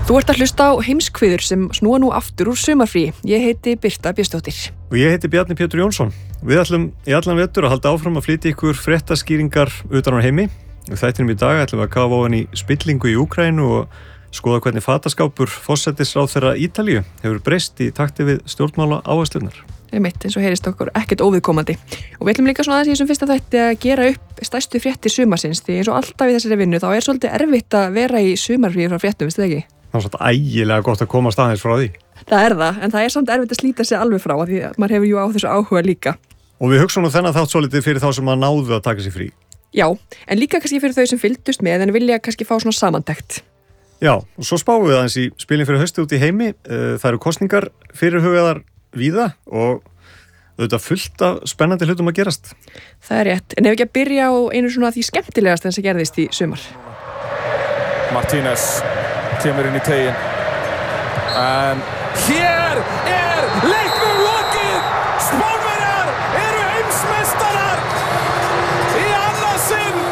Þú ert að hlusta á heimskviður sem snúa nú aftur úr sumarfríi. Ég heiti Birta Björnsdóttir. Og ég heiti Bjarni Pétur Jónsson. Við ætlum í allan vetur að halda áfram að flytja ykkur fréttaskýringar utan á heimi. Þættinum í dag ætlum við að kafa ofan í spillingu í Úkraínu og skoða hvernig fataskápur forsætisráðherra Ítalíu hefur breyst í takti við stjórnmála áherslunar. Einmitt, eins og heyrist okkur ekkert óviðkomandi. Og við ætlum líka svona aðeins í þessum fyrsta þætti að gera upp stærstu fréttir sumarsins, því eins og alltaf í þessari vinnu þá er svolítið erfitt að vera í sumarfríi frá fréttum, veistu það ekki? Það er svolítið ægilega gott að koma staðins frá því. Það er það, en það er samt erfitt að slíta sig alveg frá, því að maður hefur jú á þessu áhuga líka. Og við hugsaum nú þennan þátt svolítið fyrir þá sem að náðu að taka sig frí. Já, en líka kannski fyrir þau sem fylgdust með en vilja kannski fá svona samantekt. Já, og svo spáum við aðeins í spilin fyrir haustið út í heimi. Það eru kosningar fyrirhugaðar víða og auðvitað fullt af spennandi hlutum að gerast. Það er rétt, en ef ekki að byrja á einu svona því skemmtilegast en sem gerðist í sumar. Martínez kemur inn í tegin. En hér leiknum lokið! Spánverjar eru heimsmeistarar í annað sinn!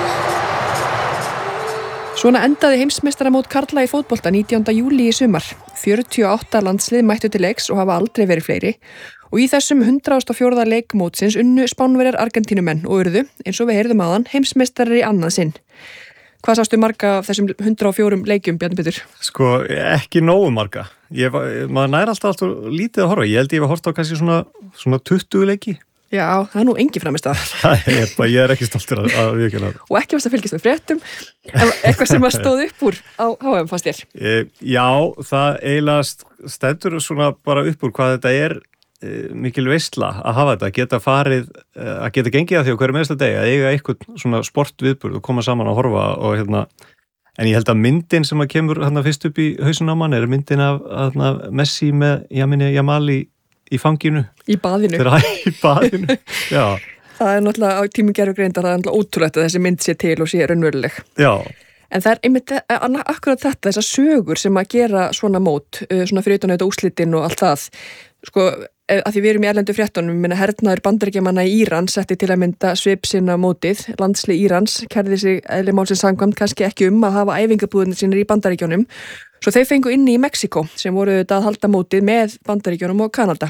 Svona endaði heimsmeistaramót karla í fótbolta 19. júlí í sumar. 48 landslið mættu til leiks og hafa aldrei verið fleiri. Og í þessum 104. leik mótsins unnu Spánverjar Argentínumenn og urðu, eins og við heyrðum áðan, heimsmeistarar í annað sinn. Hvað sástu marga af þessum 104 leikjum, Bjarni Pétur? Sko, ekki nógu marga. Maður nær alltaf lítið að horfa. Ég held ég hef hort á kannski svona 20 leiki. Já, það er nú engi framist að. Ég er ekki stoltur að viðurkenna það. Og ekki varst að fylgjast með fréttum, eitthvað sem að stóð upp úr á HM fannst þér? Já, það eiginlega stendur svona bara upp úr hvað þetta er mikil veisla að hafa þetta, að geta gengið að því á hverju meðsta degi, að eiga eitthvað svona sportviðburð og koma saman að horfa og en ég held að myndin sem að kemur fyrst upp í hausun á mann er myndin af Messi með Yamal í fanginu. Í baðinu. Í baðinu, já. Það er náttúrulega á tímum gervigreindar, það er náttúrulega ótrúlegt að þessi mynd sé til og sé raunveruleg. Já. En það er einmitt akkurat þetta, þessar sögur sem að gera svona mót, svona fyrir utan auðvitað úrslitin og allt það. Sko, að því við erum í erlendu fréttunum, hernaður Bandaríkjamanna í Íran setti til að mynda svip sinna mótið, landslið Írans kærði sig eðli málsins samkvæmt kannski ekki að hafa æfingabúðinir sínir í Bandaríkjunum, svo þeir fengu inni í Mexíkó sem voru auðvitað að halda mótið með Bandaríkjunum og Kanada.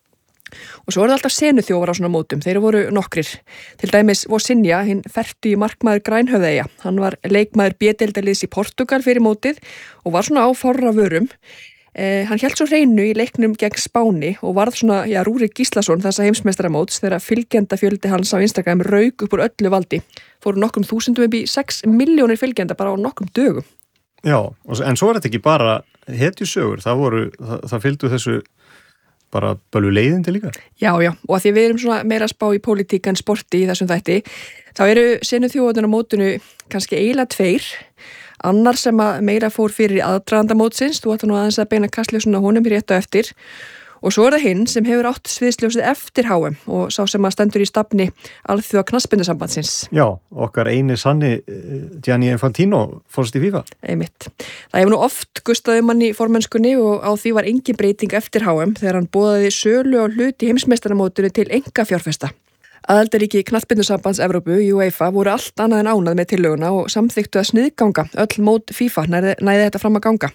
Og svo voru alltaf senuþjófar á svona mótum, þeir voru nokkrir. Til dæmis Vosinja, hinn fertugi markmaður Grænhöfðeyja, hann var leikmaður B-deildarliðs í Portugal fyrir mótið og var svona á fárra vörum. Hann hélt svo hreinu í leiknum gegn Spáni og varð svona, Rúrik Gíslason þessa heimsmeistaramóts þegar fylgjendafjöldi hans á Instagram rauk upp úr öllu valdi. Fóru nokkrum þúsundum upp í 6 milljónir fylgjenda bara á nokkrum dögum. Já, en svo er þetta ekki bara hetjusögur, það fylgdu þessu bara bölvu leiðindi líka. Já, og að því við erum svona meira að spá í pólitík en sporti í þessum þætti, þá eru senuþjófarnir á mótinu kannski eiginlega 2. Annar sem að meira fór fyrir aðdraganda mótsins, þú ætla nú aðeins að beina kastljósuna honum rétt á eftir. Og svo er það hinn sem hefur átt sviðsljósið eftir HM og sá sem að stendur í stafni alþjóða knattspyrnusambandsins. Já, okkar eini sanni Gianni Infantino fórst í FIFA. Einmitt. Það hefur nú oft gustað mann í formennskunni og á því var engin breyting eftir HM þegar hann boðaði sölu á hlut í heimsmeistaramótinu til einkafjárfesta. Aðildarríki knattspyrnusambands Evrópu, UEFA, voru allt annað en ánað með tillöguna og samþykktu að sniðganga öll mót FIFA næði þetta fram að ganga.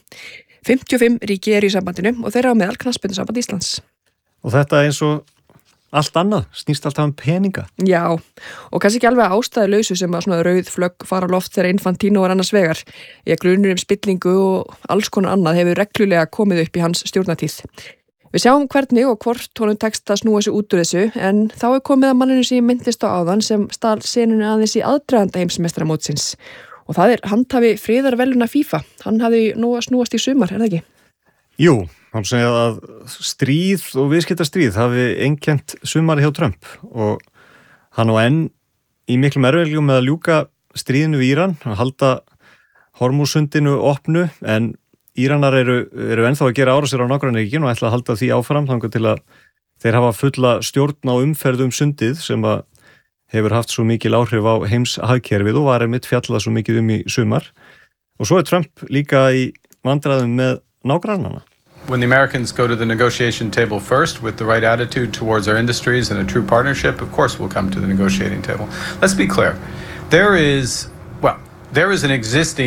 55 ríki eru í sambandinu og þeirra á meðal knattspyrnusamband Íslands. Og þetta eins og allt annað, snýst alltaf peninga. Já, og kannski ekki alveg ástæðulausu sem að svona rauð flögg fara á loft þegar Infantino var annars vegar. Grunur spillingu og alls konar annað hefur reglulega komið upp í hans stjórnartíð. Við sjáum hvernig og hvort honum tekst að snúa sig út úr þessu, en þá er komið að manninu sem ég myndist á áðan sem stal senunni aðeins í aðdraganda heimsmeistaramótsins. Og það er handhafi friðarveluna FIFA. Hann hafði nú að snúast í sumar, er það ekki? Jú, hann segja að stríð og viðskiptastríð hafi einkennt sumari hjá Trump og hann á enn í miklum erfiðleikum með að ljúka stríðinu við Íran, að halda Hormúzsundinu opnu, en Íranar eru ennþá að gera árásir á nágrannaríkin og ætla að halda því áfram þangað til að þeir hafa fulla stjórn á umferð sundið sem að hefur haft svo mikil áhrif á heimshagkerfið og var einmitt fjallað svo mikið í sumar. Og svo er Trump líka í vandræðum með nágrannana. When the Americans go to the negotiation table first with the right attitude towards our industries and a true partnership, of course we'll come to the negotiating table. Let's be clear. There is an existing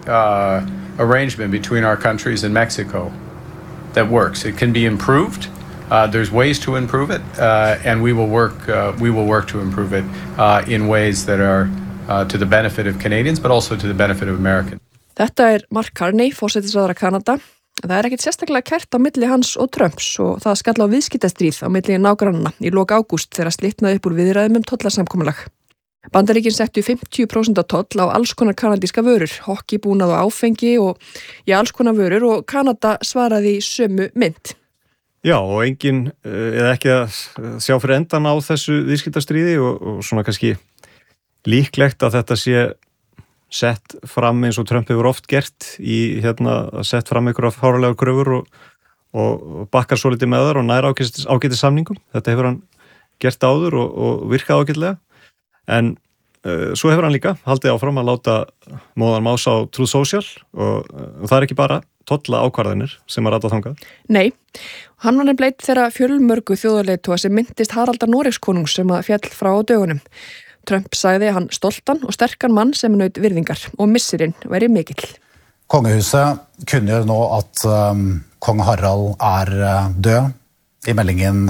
arrangement between our countries and Mexico that works. It can be improved. There's ways to improve it, and we will work to improve it in ways that are to the benefit of Canadians, but also to the benefit of Americans. Þetta Mark Carney, forsætisráðherra Kanada. Það ekkert sérstaklega kært á milli hans og Trumps og það skall á viðskiptastríð á milli nágrannanna í lok ágúst þegar slitnaði upp úr viðræðum tollasamkomulag. Bandaríkin settu 50% toll á alls konar kanadíska vörur, hokkibúnað og áfengi og alls konar vörur og Kanada svaraði í sömu mynd. Já, og enginn eða ekki að sjá fyrir endan á þessu viðskiptastríði og svona kannski líklegt að þetta sé sett fram eins og Trump hefur oft gert í sett fram einhverja fárlega kröfur og bakkar svo litið með þar og nær ágætis samningum. Þetta hefur hann gert áður og virkað ágætlega. En svo hefur hann líka haldið áfram að láta móðan mása á Truth Social og það ekki bara tolla ákvarðanir sem að rata þangað. Nei, hann var nefnilega þeirra fjölmörgu þjóðarleiðtoga sem myndist Haraldar Noregskonungs sem að fjall frá á dögunum. Trump sagði hann stoltan og sterkan mann sem naut virðingar og missirinn væri mikill. Kongehuset kunngjør nå at kong Harald død. I meldingen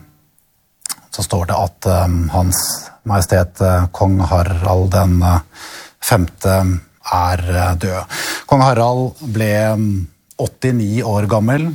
så står det at hans majestet kong Harald den 5. død. Kong Harald ble 89 år gammel.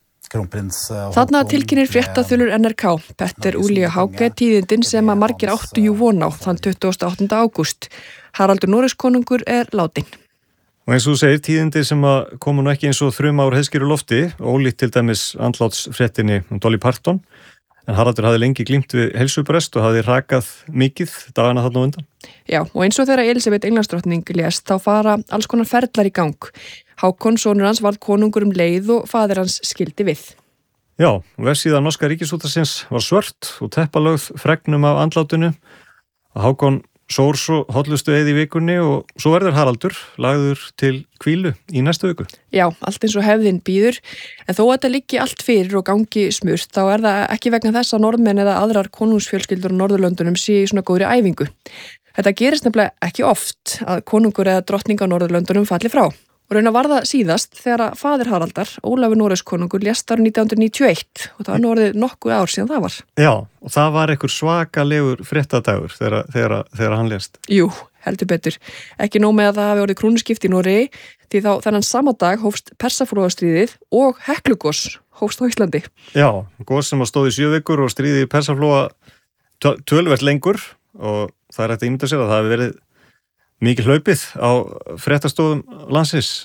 Þarna tilkynir fréttaþulur NRK, Petter Uli Hauge, tíðindin sem að margir áttu jú von á þann 28. ágúst. Haraldur Noregskonungur látin. Og eins og þú segir, tíðindi sem að komu nú ekki eins og þrjum ár heiðskýru lofti, ólíkt til dæmis andlátsfréttinni Dolly Parton, en Haraldur hafði lengi glímt við heilsubrest og hafði rakað mikið dagana þarna undan. Já, og eins og þegar Elisabeth Englandsdrottning lést, þá fara alls konar ferlar í gang. Hákon, sonur hans, varð konungur leið og faðir hans skildi við. Já, vefsíða norska ríkisútvarpsins var svört og teppalögð fregnum af andlátinu. Hákon sór svo hollustu eið í vikunni og svo verður Haraldur lagður til hvílu í næstu viku. Já, allt eins og hefðin býður, en þó að þetta liggi allt fyrir og gangi smurt, þá það ekki vegna þess að norðmenn eða aðrar konungsfjölskyldur á Norðurlöndunum sé í svona góðri æfingu. Þetta gerist nefnilega ekki oft að konungur eða drottning á Norðurlöndunum falli frá. Og raun að var það síðast þegar að faðir Haraldar, Ólafur Noregskonungur, lést árið 1991 og það var orðið nokkuð ár síðan það var. Já, og það var einhver svakalegur fréttadagur þegar hann lést. Jú, heldur betur. Ekki nóg með að það hafi orðið krúnuskipti í Noregi, því þá þennan sama dag hófst Persaflóastríðið og Heklugos hófst á Íslandi. Já, gos sem stóð í 7 vikur og stríði í Persaflóa töluvert lengur og það hægt að ímynda sér að það hafi verið mikið hlaupið á fréttastofum landsins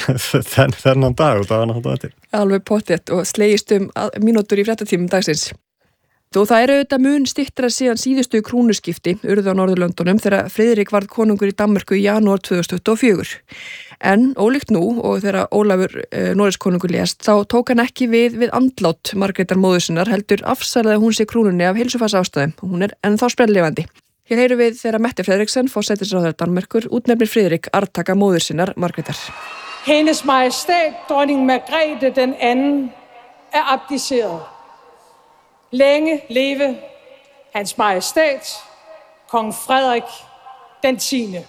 þennan dag og dagana þetta til. Alveg pottþétt og slegist mínútur í fréttatímum dagsins. Þó það auðvitað mun styttra síðan síðustu krúnuskipti urðu á Norðurlöndunum þegar Friðrik varð konungur í Danmörku í janúar 2024. En ólíkt nú og þegar Ólafur Noregskonungur lést þá tók hann ekki við andlát Margrétar móður sinnar heldur afsalaði hún sig krúnunni af heilsufarsástæðum og hún ennþá sprelllifandi. Hér heyrum við þegar Mette Frederiksen, forsætisráðherra Danmerkur, útnefnir Friðrik arftaka móður sinnar Margrétar. Hendes Majestet, dronning Margrethe den anden, abdiceret. Længe leve Hans Majestet, kong Frederik den 10.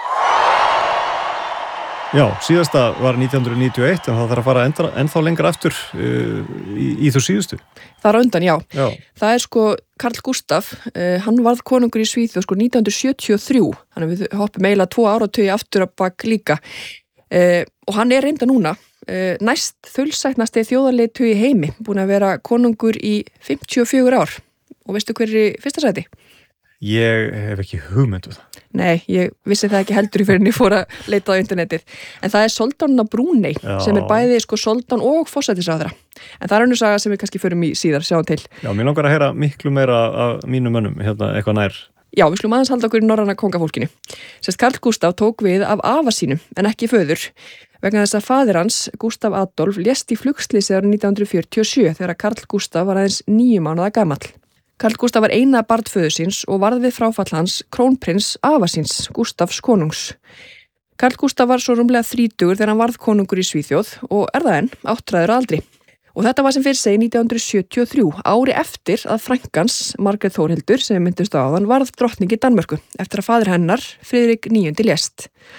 Já, síðasta var 1991 en það þarf að fara ennþá lengra aftur í þú síðustu. Það undan, já. Það sko Karl Gustaf, hann varð konungur í Svíþjóð 1973, þannig við hoppum eiginlega 2 áratugi aftur að bak líka og hann reynda núna næst þaulsætnasti þjóðarleiðtogi í heimi, búin að vera konungur í 54 ár og veistu hver fyrsta sæti? Ég hef ekki hugmyndu það. Nei, ég vissi það ekki heldur í fyrir en ég fór að leita á internetið. En það Soldánna Brúnei sem bæði Soldán og forsætisráðherra. En það önnur saga sem við kannski förum í síðar, sjáum til. Já, mér langar að heyra miklu meira af mínum mönnum, eitthvað nær. Já, við slum aðeins halda okkur í norræna kongafólkinu. Sérst Karl Gustaf tók við af afa sínum, en ekki föður, vegna þess að faðir hans, Gustaf Adolf, lést í flugslýsi árið 1947 þegar Karl Gustaf var aðeins 9 mánaða gamall. Karl Gustaf var eina barn föður síns og varð við fráfall hans krónprins afa síns, Gustafs konungs. Karl Gustaf var svo rúmlega 30 þegar hann varð konungur í Svíþjóð og það enn, áttræður aldri. Og þetta var sem fyrir segi 1973, ári eftir að frænkans, Margrét Þórhildur, sem myndist á áðan, varð drottning í Danmörku, eftir að faðir hennar, Friðrik IX, lést.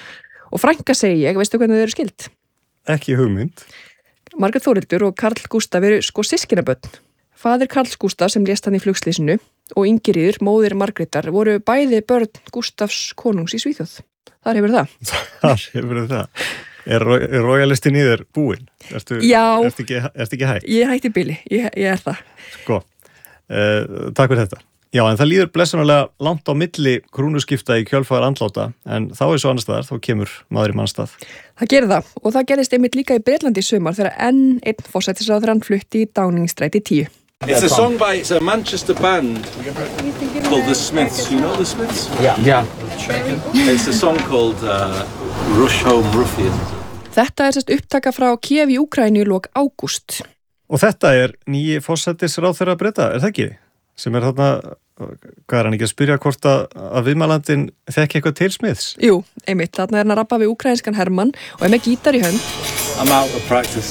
Og frænka segi ég, veistu hvernig þau eru skild? Ekki hugmynd. Margrét Þórhildur og Karl Gústaf eru sko systkinabörn. Faðir Karls Gústaf sem lést hann í flugslýsinu og Ingiríður, móðir Margrétar, voru bæði börn Gústafs konungs í Svíþjóð. Þar hefur það. Þar hefur það. Er royalistin í þér búinn? Já. Ertu ekki hægt? Ég hætti bíli, ég er það. Sko, takk fyrir þetta. Já, en það líður blessunarlega langt á milli krúnuskipta í kjölfar andláta, en þá svo annars staðar, þá kemur maður í mannstað. Það gerir það, og það gerist einmitt líka í Bretlandi í sumar þegar enn einn forsætisráðherrann flutti í Downing-stræti 10. It's a song by a Manchester band called The Smiths. You know The Smiths? Yeah. It's a song called Rush Home Ruffians. Þetta er sérst upptaka frá Kiev í Úkraínu í lok ágúst. Og þetta er nýji forsætisráðherra Breta, er það ekki? Sem er þarna, hvað er hann ekki að spyrja hvort að viðmælandinn þekki eitthvað til Smiths? Jú, einmitt, þarna er hann að rappa við úkraínskan hermann og er með gítar í hönd. I'm out of practice.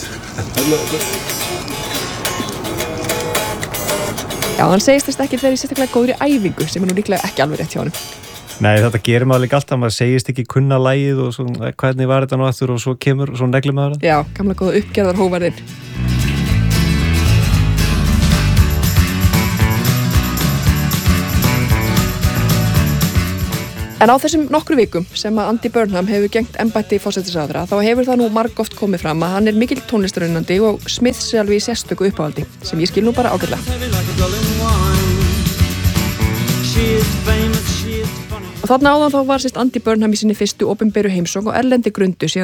Já, hann segist þess ekki þegar í sérstaklega góðri æfingu sem er nú líklega ekki alveg rétt hjá hann. Nei, þetta gerir maður líka alltaf, maður segist ekki kunna lagið og svo, hvernig var þetta nú aftur og svo kemur, svo neglum maður það. Já, gamla góða uppgerðar hóvarðinn. En á þessum nokkru vikum sem að Andy Burnham hefur gegnt embætti forsætisráðherra þá hefur það nú margoft komið fram að hann er mikill tónlistarunnandi og Smiths er alveg í sérstöku uppáhaldi sem ég skil nú bara ágætlega. Og þarna áðan þá var sérst Andy Burnham í sinni fyrstu opinberu heimsókn og erlendi grundu síðan